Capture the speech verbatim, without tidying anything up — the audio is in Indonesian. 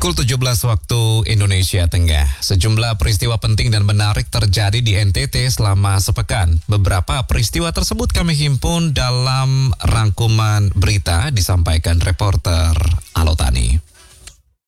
Pukul tujuh belas waktu Indonesia Tengah. Sejumlah peristiwa penting dan menarik terjadi di N T T selama sepekan. Beberapa peristiwa tersebut kami himpun dalam rangkuman berita disampaikan reporter Alotani.